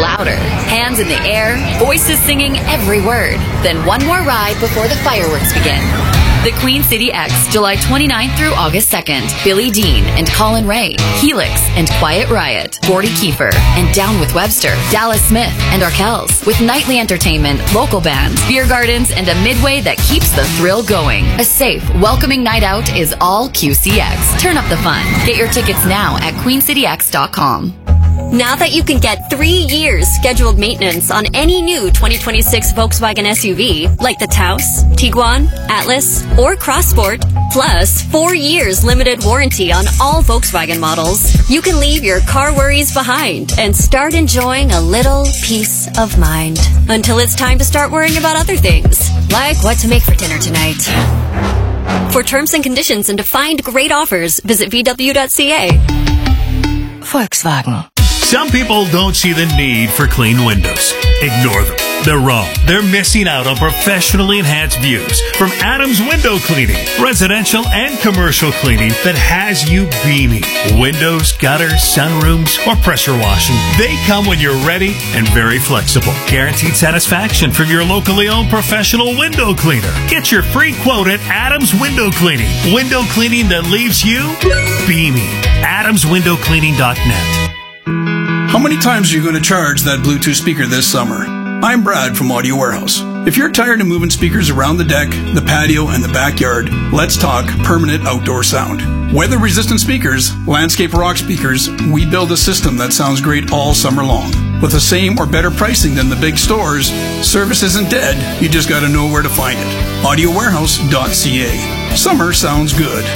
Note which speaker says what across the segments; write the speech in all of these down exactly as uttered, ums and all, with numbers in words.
Speaker 1: louder. Hands in the air, voices singing every word. Then one more ride before the fireworks begin. The Queen City X, July twenty-ninth through August second. Billy Dean and Colin Ray, Helix and Quiet Riot, Gordy Kiefer and Down with Webster, Dallas Smith and Arkells, with nightly entertainment, local bands, beer gardens, and a midway that keeps the thrill going. A safe, welcoming night out is all Q C X. Turn up the fun. Get your tickets now at queen city x dot com.
Speaker 2: Now that you can get three years scheduled maintenance on any new twenty twenty-six Volkswagen S U V, like the Taos, Tiguan, Atlas, or Crossport, plus four years limited warranty on all Volkswagen models, you can leave your car worries behind and start enjoying a little peace of mind. Until it's time to start worrying about other things, like what to make for dinner tonight. For terms and conditions and to find great offers, visit v w dot c a.
Speaker 3: Volkswagen.
Speaker 4: Some people don't see the need for clean windows. Ignore them. They're wrong. They're missing out on professionally enhanced views from Adams Window Cleaning, residential and commercial cleaning that has you beaming. Windows, gutters, sunrooms, or pressure washing. They come when you're ready and very flexible. Guaranteed satisfaction from your locally owned professional window cleaner. Get your free quote at Adams Window Cleaning. Window cleaning that leaves you beaming. adams window cleaning dot net.
Speaker 5: How many times are you going to charge that Bluetooth speaker this summer? I'm Brad from Audio Warehouse. If you're tired of moving speakers around the deck, the patio, and the backyard, let's talk permanent outdoor sound. Weather-resistant speakers, Landscape Rock speakers, we build a system that sounds great all summer long. With the same or better pricing than the big stores, service isn't dead, you just got to know where to find it. audio warehouse dot c a. Summer sounds good.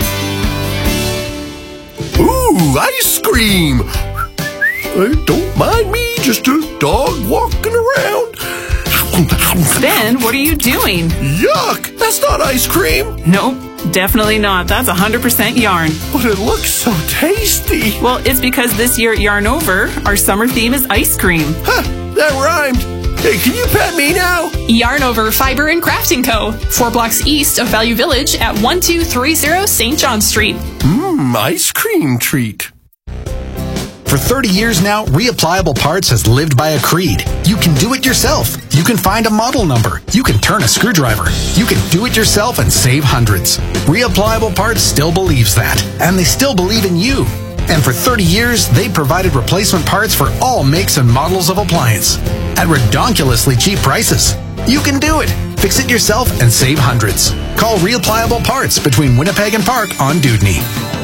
Speaker 6: Ooh, ice cream! Uh, don't mind me, just a dog walking around.
Speaker 7: Ben, what are you doing?
Speaker 6: Yuck! That's not ice cream.
Speaker 7: Nope, definitely not. That's one hundred percent yarn.
Speaker 6: But it looks so tasty.
Speaker 7: Well, it's because this year at Yarn Over, our summer theme is ice cream.
Speaker 6: Huh, that rhymed. Hey, can you pet me now?
Speaker 8: Yarn Over Fiber and Crafting Co. Four blocks east of Value Village at one two three zero Saint John Street.
Speaker 6: Mmm, ice cream treat.
Speaker 9: For thirty years now, Reapplicable Parts has lived by a creed. You can do it yourself. You can find a model number. You can turn a screwdriver. You can do it yourself and save hundreds. Reapplicable Parts still believes that, and they still believe in you. And for thirty years, they provided replacement parts for all makes and models of appliance at redonkulously cheap prices. You can do it. Fix it yourself and save hundreds. Call Reapplicable Parts between Winnipeg and Park on Dewdney.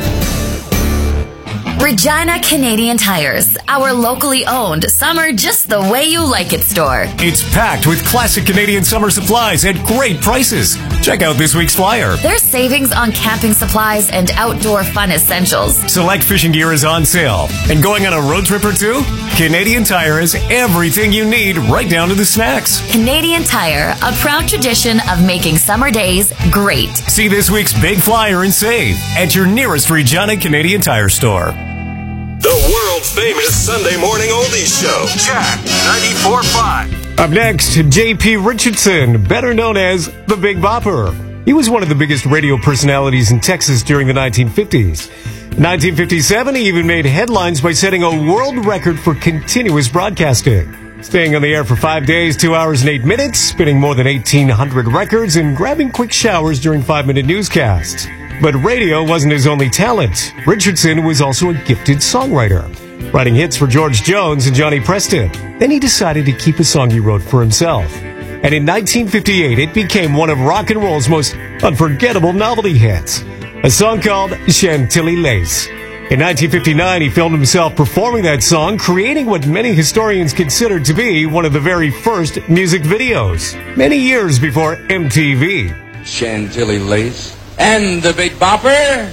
Speaker 1: Regina Canadian Tires, our locally owned summer just the way you like it store.
Speaker 10: It's packed with classic Canadian summer supplies at great prices. Check out this week's flyer.
Speaker 1: There's savings on camping supplies and outdoor fun essentials.
Speaker 10: Select fishing gear is on sale. And going on a road trip or two? Canadian Tire has everything you need, right down to the snacks.
Speaker 1: Canadian Tire, a proud tradition of making summer days great.
Speaker 10: See this week's big flyer and save at your nearest Regina Canadian Tire store.
Speaker 11: The world-famous Sunday morning oldies show. Jack ninety-four point five.
Speaker 10: Up next, J P Richardson, better known as the Big Bopper. He was one of the biggest radio personalities in Texas during the nineteen fifties. In nineteen fifty-seven, he even made headlines by setting a world record for continuous broadcasting. Staying on the air for five days, two hours and eight minutes, spinning more than eighteen hundred records, and grabbing quick showers during five-minute newscasts. But radio wasn't his only talent. Richardson was also a gifted songwriter, writing hits for George Jones and Johnny Preston. Then he decided to keep a song he wrote for himself. And in nineteen fifty-eight, it became one of rock and roll's most unforgettable novelty hits, a song called Chantilly Lace. In nineteen fifty-nine, he filmed himself performing that song, creating what many historians consider to be one of the very first music videos, many years before M T V.
Speaker 12: Chantilly Lace. And the Big Bopper.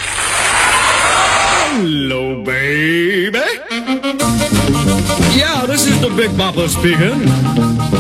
Speaker 13: Hello, baby. Yeah, this is the Big Bopper speaking.